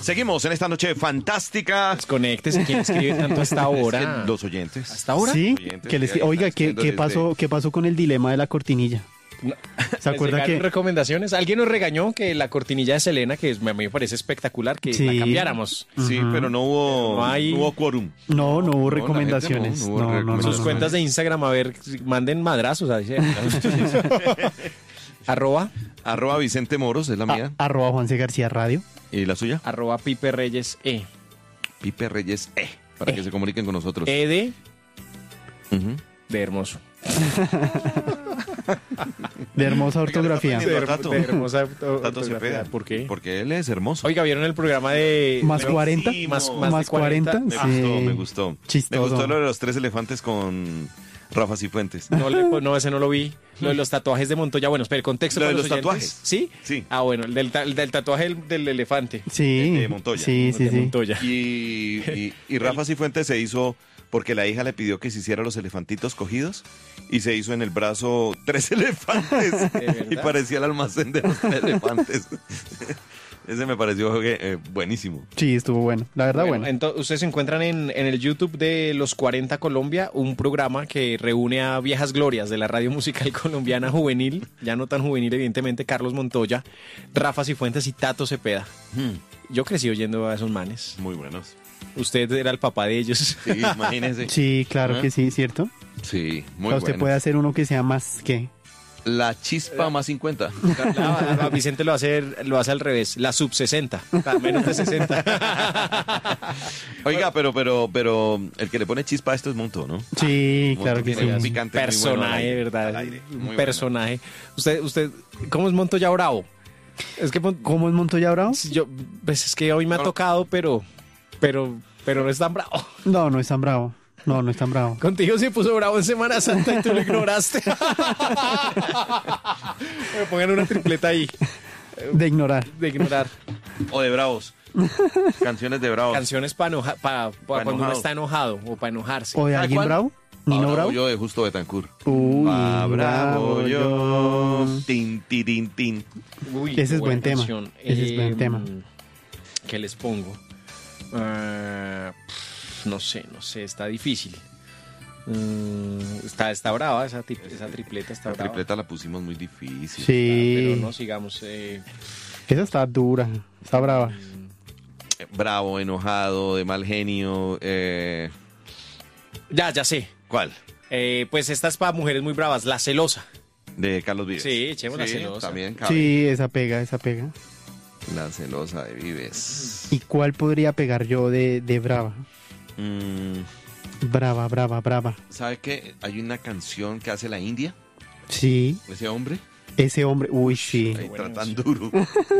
Seguimos en esta noche fantástica. Desconéctese, ¿quién escribe tanto a esta hora? Es que los oyentes. ¿Hasta ahora? Sí, Oyentes que les, que oiga, están ¿qué pasó, qué pasó con el dilema de la cortinilla? No. ¿Se acuerda que recomendaciones? Alguien nos regañó que la cortinilla de Selena, que a mí me parece espectacular, que Sí. la cambiáramos. Sí, pero no hubo, No hubo quórum. no hubo la gente recomendaciones? no hubo No, no, no, recomendaciones. Sus no, cuentas de Instagram, a ver, manden madrazos. Arroba @Vicente Moros es la mía. @Juanse García Radio. ¿Y la suya? Pipe Reyes Pipe Reyes para que se comuniquen con nosotros. de Ujú. de hermoso. De hermosa ortografía. Oiga, Tato. De hermosa Tato ortografía. Cepeda. ¿Por qué? Porque él es hermoso. Oiga, ¿vieron el programa de Más 40. Más Más de 40. 40. me Sí. gustó, me gustó. Chistoso. Me gustó lo de los 3 elefantes con Rafa Cifuentes. No, ese no lo vi. Lo de los tatuajes de Montoya. Bueno, espera, el contexto Lo de para los oyentes. tatuajes. ¿Sí? Sí. Ah, bueno, el del tatuaje del elefante. Sí. De Montoya. Sí, sí, De sí. Montoya. Y Rafa Cifuentes se hizo porque la hija le pidió que se hiciera los elefantitos cogidos y se hizo en el brazo 3 elefantes verdad? y parecía el almacén de los 3 elefantes. Ese me pareció buenísimo. Sí, estuvo bueno. La verdad, bueno. Entonces, ustedes encuentran en el YouTube de Los 40 Colombia un programa que reúne a viejas glorias de la radio musical colombiana juvenil, ya no tan juvenil evidentemente, Carlos Montoya, Rafa Cifuentes y Tato Cepeda. Yo crecí oyendo a esos manes. Muy buenos. Usted era el papá de ellos. Sí, imagínese. Sí, claro ¿Ah? que sí, ¿cierto? Sí, O muy sea, usted buenos. puede hacer uno que sea más que... La chispa más 50. A Vicente lo hace al revés, la sub 60, menos de 60. Oiga, pero el que le pone chispa a esto es Monto, ¿no? Sí, Monto claro que tiene un sí. picante muy bueno al Personaje, aire, ¿verdad? al aire. Muy Un bueno. personaje. Usted, ¿cómo es Montoya Bravo? Es que ¿Cómo es Montoya Bravo? pues es que hoy me ha tocado, pero no es tan bravo. No, no es tan bravo. No, no es tan bravo. Contigo se puso bravo en Semana Santa y tú lo ignoraste. Me pongan una tripleta ahí De ignorar. de ignorar. O de bravos. Canciones de bravos. Canciones para cuando uno enojado. está enojado o para enojarse. ¿O de ¿Sabe alguien cuál? bravo? ¿Nino Bravo Bravo? yo de Justo Betancourt. Uy, Bravo yo. Tin, tin, tin, tin. Uy, Ese es qué buen buena tema. canción. Ese es buen tema. ¿Qué les pongo? No sé, está difícil. Está brava esa tripleta, está La brava. tripleta la pusimos muy difícil. Sí. Pero no sigamos. Esa está dura. Está brava. Bravo, enojado, de mal genio. Ya sé. ¿Cuál? Pues esta es para mujeres muy bravas, La Celosa. De Carlos Vives. Sí, echemos La Celosa. También cabe. Sí, esa pega, esa pega. La celosa de Vives. ¿Y cuál podría pegar yo de brava? Brava, brava, brava. ¿Sabe qué? Hay una canción que hace la India, Sí, ese hombre, ese hombre. Uy, sí. ahí tratan duro.